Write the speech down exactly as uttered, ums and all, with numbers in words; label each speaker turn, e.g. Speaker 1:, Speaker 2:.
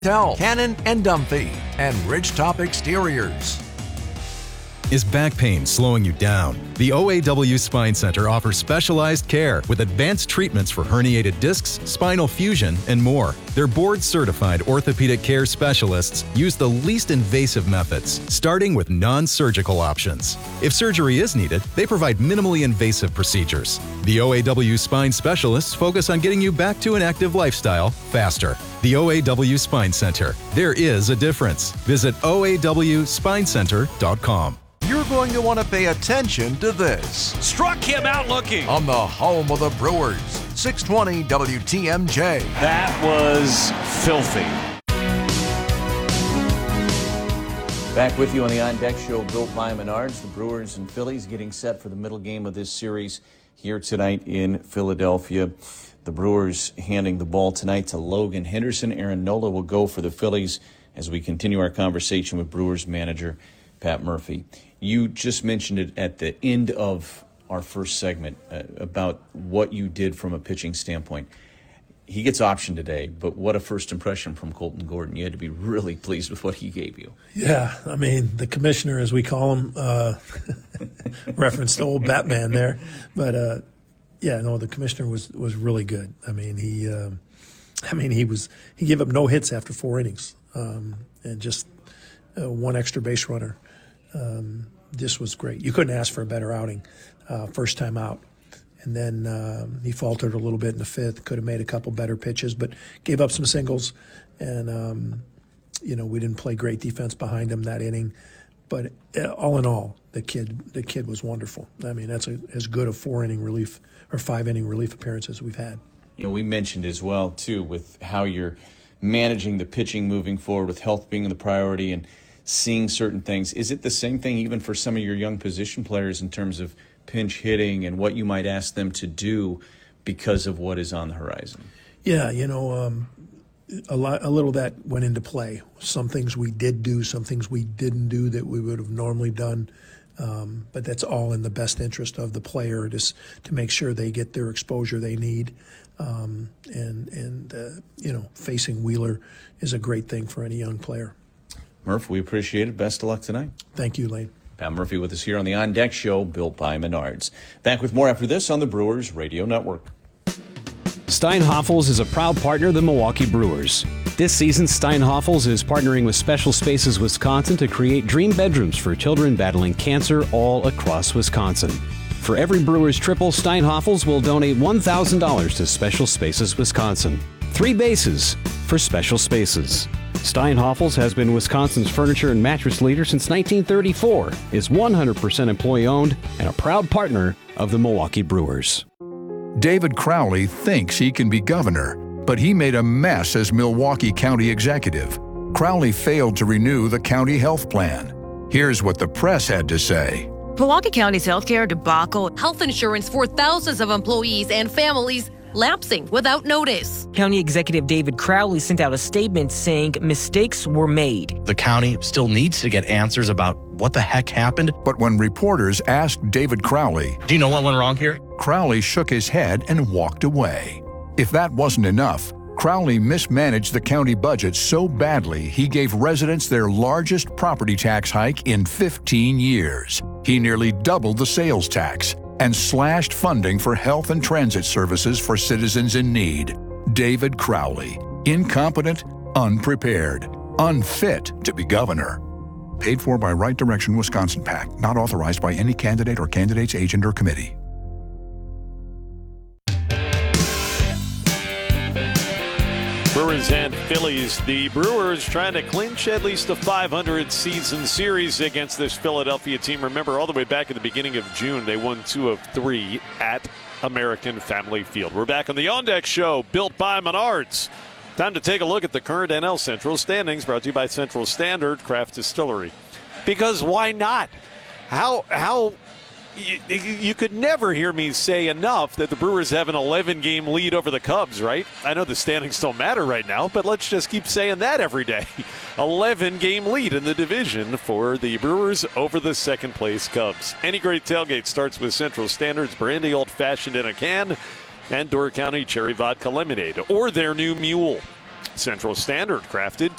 Speaker 1: Tell Cannon and Dumphy and Ridgetop Exteriors.
Speaker 2: Is back pain slowing you down? The O A W Spine Center offers specialized care with advanced treatments for herniated discs, spinal fusion, and more. Their board-certified orthopedic care specialists use the least invasive methods, starting with non-surgical options. If surgery is needed, they provide minimally invasive procedures. The O A W Spine specialists focus on getting you back to an active lifestyle faster. The O A W Spine Center. There is a difference. Visit O A W spine center dot com.
Speaker 1: You're going to want to pay attention to this.
Speaker 3: Struck him out looking.
Speaker 1: On the home of the Brewers, six twenty W T M J.
Speaker 3: That was filthy.
Speaker 4: Back with you on the On Deck Show, built by Menards. The Brewers and Phillies getting set for the middle game of this series here tonight in Philadelphia. The Brewers handing the ball tonight to Logan Henderson. Aaron Nola will go for the Phillies as we continue our conversation with Brewers manager Pat Murphy. You just mentioned it at the end of our first segment uh, about what you did from a pitching standpoint. He gets optioned today, but what a first impression from Colton Gordon. You had to be really pleased with what he gave you.
Speaker 5: Yeah, I mean, the commissioner, as we call him, uh, referenced the old Batman there. But, uh, yeah, no, the commissioner was, was really good. I mean, he uh, I mean, he was he gave up no hits after four innings um, and just uh, one extra base runner. Um, this was great. You couldn't ask for a better outing uh, first time out. And then um, he faltered a little bit in the fifth, could have made a couple better pitches, but gave up some singles. And, um, you know, we didn't play great defense behind him that inning. But uh, all in all, the kid the kid was wonderful. I mean, that's a, as good a four-inning relief or five-inning relief appearance as we've had.
Speaker 4: You know, we mentioned as well, too, with how you're managing the pitching moving forward, with health being the priority and seeing certain things. Is it the same thing even for some of your young position players in terms of pinch hitting and what you might ask them to do because of what is on the horizon?
Speaker 5: Yeah, you know, um, a lot, a little of that went into play. Some things we did do, some things we didn't do that we would have normally done. Um, but that's all in the best interest of the player, just to make sure they get their exposure they need. Um, and, and uh, you know, facing Wheeler is a great thing for any young player.
Speaker 4: Murph, we appreciate it. Best of luck tonight.
Speaker 5: Thank you, Lane.
Speaker 4: Pat Murphy with us here on the On Deck Show, built by Menards. Back with more after this on the Brewers Radio Network.
Speaker 6: Steinhoffels is a proud partner of the Milwaukee Brewers. This season, Steinhoffels is partnering with Special Spaces Wisconsin to create dream bedrooms for children battling cancer all across Wisconsin. For every Brewers triple, Steinhoffels will donate one thousand dollars to Special Spaces Wisconsin. Three bases for Special Spaces. Steinhoffels has been Wisconsin's furniture and mattress leader since nineteen thirty-four, is one hundred percent employee-owned, and a proud partner of the Milwaukee Brewers.
Speaker 7: David Crowley thinks he can be governor, but he made a mess as Milwaukee County executive. Crowley failed to renew the county health plan. Here's what the press had to say.
Speaker 8: Milwaukee County's healthcare debacle, health insurance for thousands of employees and families lapsing without notice.
Speaker 9: County Executive David Crowley sent out a statement saying mistakes were made.
Speaker 10: The county still needs to get answers about what the heck happened.
Speaker 7: But when reporters asked David Crowley,
Speaker 10: "Do you know what went wrong here?"
Speaker 7: Crowley shook his head and walked away. If that wasn't enough, Crowley mismanaged the county budget so badly he gave residents their largest property tax hike in fifteen years. He nearly doubled the sales tax and slashed funding for health and transit services for citizens in need. David Crowley, incompetent, unprepared, unfit to be governor. Paid for by Right Direction Wisconsin PAC, not authorized by any candidate or candidate's agent or committee.
Speaker 3: Brewers and Phillies. The Brewers trying to clinch at least a five hundred season series against this Philadelphia team. Remember, all the way back at the beginning of June, they won two of three at American Family Field. We're back on the On Deck Show, built by Menards. Time to take a look at the current N L Central standings, brought to you by Central Standard Craft Distillery. Because why not? How how you, you could never hear me say enough that the Brewers have an eleven game lead over the Cubs, right? I know the standings don't matter right now, but let's just keep saying that every day. eleven game lead in the division for the Brewers over the second place Cubs. Any great tailgate starts with Central Standard's brandy old fashioned in a can and Door County Cherry Vodka Lemonade, or their new mule. Central Standard, crafted